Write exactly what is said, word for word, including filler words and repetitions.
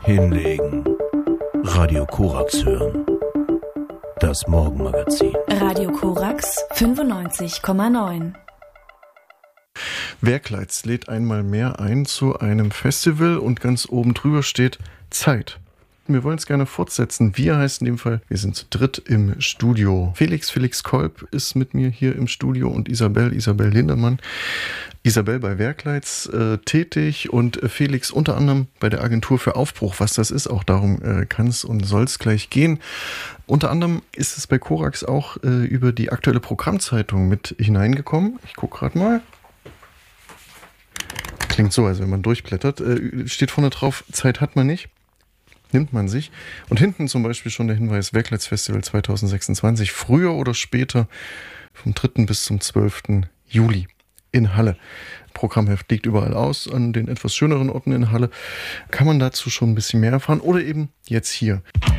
Hinlegen. Radio Korax hören. Das Morgenmagazin. Radio Korax fünfundneunzig Komma neun. Werkleitz lädt einmal mehr ein zu einem Festival und ganz oben drüber steht Zeit. Wir wollen es gerne fortsetzen. Wir heißt in dem Fall, wir sind zu dritt im Studio. Felix, Felix Kolb ist mit mir hier im Studio und Isabel, Isabel Lindermann. Isabel bei Werkleitz äh, tätig und äh, Felix unter anderem bei der Agentur für Aufbruch. Was das ist, auch darum äh, kann es und soll es gleich gehen. Unter anderem ist es bei Korax auch äh, über die aktuelle Programmzeitung mit hineingekommen. Ich gucke gerade mal. Klingt so, also wenn man durchblättert, äh, steht vorne drauf, Zeit hat man nicht. Nimmt man sich. Und hinten zum Beispiel schon der Hinweis, Werkleitz Festival zwanzig sechsundzwanzig, früher oder später, vom dritten bis zum zwölften Juli in Halle. Programmheft liegt überall aus, an den etwas schöneren Orten in Halle. Kann man dazu schon ein bisschen mehr erfahren oder eben jetzt hier.